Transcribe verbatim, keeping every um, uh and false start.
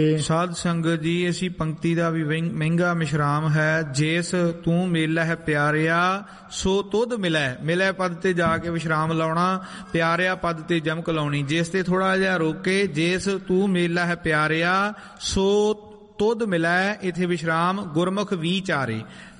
ਸਾਧ ਸੰਗਤ ਜੀ, ਅਸੀਂ ਪੰਕਤੀ ਦਾ ਵੀ ਮਹਿੰਗਾ ਵਿਸ਼ਰਾਮ ਹੈ। ਜਿਸ ਤੂੰ ਮੇਲਾ ਹੈ ਪਿਆਰਿਆ ਸੋ ਤੁਧ ਮਿਲੈ। ਮਿਲੈ ਪਦ ਤੇ ਜਾ ਕੇ ਵਿਸ਼ਰਾਮ ਲਾਉਣਾ, ਪਿਆਰਿਆ ਪਦ ਤੇ ਜਮਕ ਲਾਉਣੀ। ਜਿਸ ਤੇ ਥੋੜਾ ਜਿਹਾ ਰੋਕੇ, ਜਿਸ ਤੂੰ ਮੇਲਾ ਹੈ ਪਿਆਰਿਆ ਸੋ ਤੁਧ ਮਿਲੈ, ਇਥੇ ਵਿਸ਼ਰਾਮ ਗੁਰਮੁਖ ਵਿਚਾਰੇ।